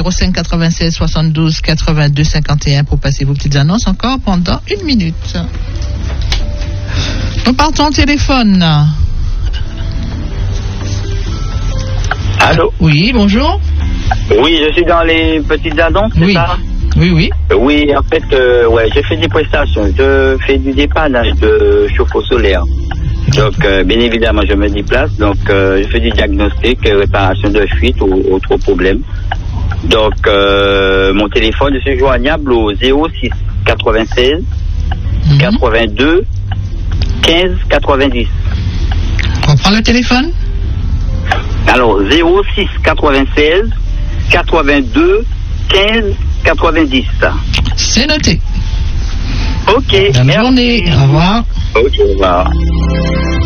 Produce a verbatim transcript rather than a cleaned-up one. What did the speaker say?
zéro cinq quatre-vingt-seize soixante-douze quatre-vingt-deux cinquante et un pour passer vos petites annonces encore pendant une minute. Nous partons au téléphone. Allô? Oui, bonjour. Oui, je suis dans les petites annonces, c'est oui. ça? Oui, oui. Oui, en fait, euh, ouais, j'ai fait des prestations. Je fais du dépannage de chauffe-eau solaire. Donc, euh, bien évidemment, je me déplace. Donc, euh, je fais du diagnostic, euh, réparation de fuite ou autre problème. Donc, euh, mon téléphone, je suis joignable au zéro six quatre-vingt-seize Mm-hmm. quatre-vingt-deux quinze quatre-vingt-dix. On prend le téléphone? Alors, zéro six quatre-vingt-seize quatre-vingt-deux quinze quatre-vingt-dix. C'est noté. Ok. Bonne journée. Au revoir. Ok, au revoir.